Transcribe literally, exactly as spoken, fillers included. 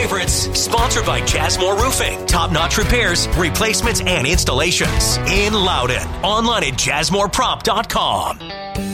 favorites. Sponsored by Jasmore Roofing. Top-notch repairs, replacements, and installations. In Loudon. Online at jasmore prop dot com.